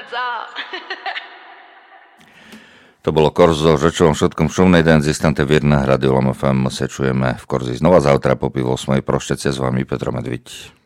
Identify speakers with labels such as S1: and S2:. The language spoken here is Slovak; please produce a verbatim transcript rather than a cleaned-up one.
S1: za.
S2: To bolo Korzo, že čo vám všetkom šumnej den z istante vierna Radio Lom ef em. Se čujeme v Korzi znova zautra po pol osmej. Proštece s vami Petro Medviť.